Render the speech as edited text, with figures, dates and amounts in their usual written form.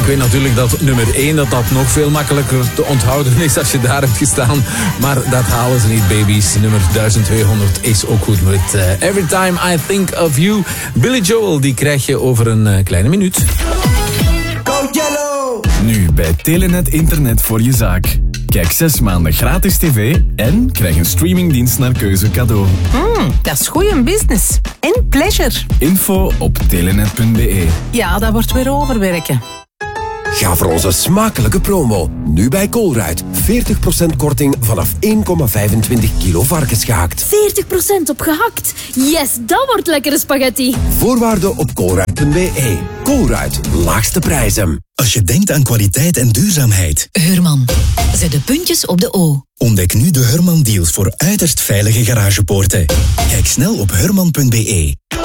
ik weet natuurlijk dat nummer 1 dat nog veel makkelijker te onthouden is als je daar hebt gestaan. Maar dat halen ze niet, baby's. Nummer 1200 is ook goed met Every Time I Think of You. Billy Joel, die krijg je over een kleine minuut. Go Yellow! Nu bij Telenet Internet voor je zaak. Kijk 6 maanden gratis tv en krijg een streamingdienst naar keuze cadeau. Dat is goeie business. En pleasure. Info op telenet.be. Ja, dat wordt weer overwerken. Ga voor onze smakelijke promo. Nu bij Colruyt. 40% korting vanaf 1,25 kilo varkensgehakt. 40% op gehakt. Yes, dat wordt lekkere spaghetti. Voorwaarden op colruyt.be. Colruyt, laagste prijzen. Als je denkt aan kwaliteit en duurzaamheid. Hurman. Zet de puntjes op de O. Ontdek nu de Hurman deals voor uiterst veilige garagepoorten. Kijk snel op hurman.be.